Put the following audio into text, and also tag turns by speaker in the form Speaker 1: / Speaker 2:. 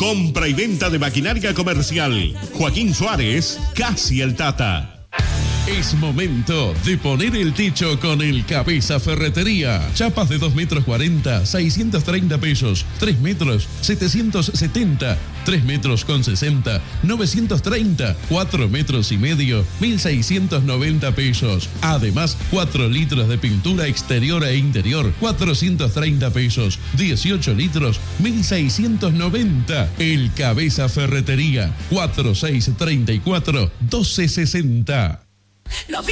Speaker 1: Compra y venta de maquinaria comercial. Joaquín Suárez, casi el Tata.
Speaker 2: Es momento de poner el techo con el Cabeza Ferretería. Chapas de 2 metros 40, 630 pesos. 3 metros, 770. 3 metros con 60, 930. 4 metros y medio, 1.690 pesos. Además, 4 litros de pintura exterior e interior, 430 pesos. 18 litros, 1.690. El Cabeza Ferretería, 4634 1260.